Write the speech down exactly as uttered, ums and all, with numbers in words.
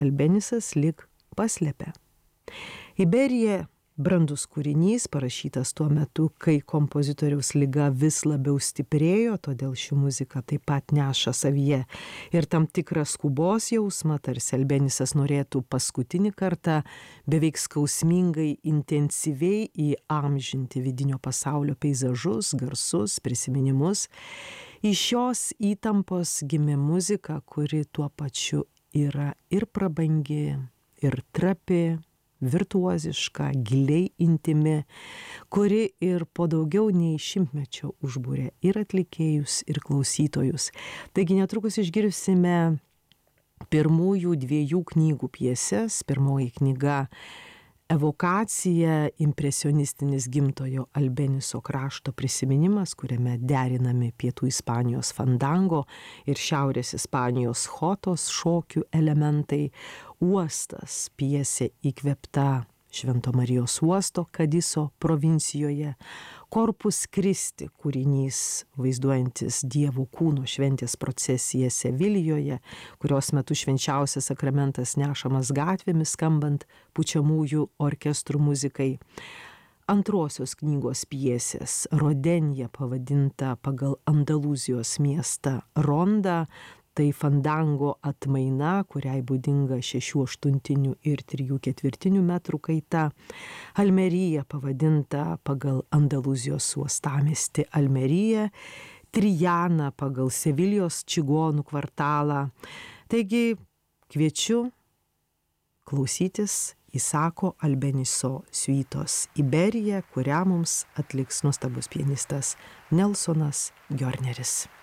Albenisas lyg paslėpė. Iberija brandus kūrinys, parašytas tuo metu, kai kompozitoriaus liga vis labiau stiprėjo, todėl ši muzika taip pat neša savyje ir tam tikrą skubos jausmą, tarsi Albenisas norėtų paskutinį kartą beveik skausmingai, intensyviai įamžinti vidinio pasaulio peizažus, garsus, prisiminimus. Iš šios įtampos gimė muzika, kuri tuo pačiu yra ir prabangi, ir trapi, virtuoziška, giliai intimi, kuri ir po daugiau nei šimtmečio užbūrė ir atlikėjus, ir klausytojus. Taigi netrukus išgirsime pirmųjų dviejų knygų pjeses. Pirmoji knyga Evokacija, impresionistinis gimtojo Albeniso krašto prisiminimas, kuriame derinami pietų Ispanijos fandango ir šiaurės Ispanijos chotos šokių elementai. Uostas, pjesė įkvėpta Švento Marijos uosto Kadiso provincijoje. Korpus Kristi kūrinys, vaizduojantis Dievo kūno šventės procesiją Sevilijoje, kurios metu švenčiausias sakramentas nešamas gatvėmis skambant pučiamųjų orkestrų muzikai. Antrosios knygos pjesės Rodenija, pavadinta pagal Andalūzijos miestą Ronda, tai fandango atmaina, kuriai būdinga šešių aštuntinių ir trijų ketvirtinių metrų kaita. Almerija, pavadinta pagal Andalūzijos uostamiestį Almeriją. Trijana pagal Sevilijos čigonų kvartalą. Taigi kviečiu klausytis Isako Albeniso siuitos Iberija, kurią mums atliks nuostabus pianistas Nelsonas Gjorneris.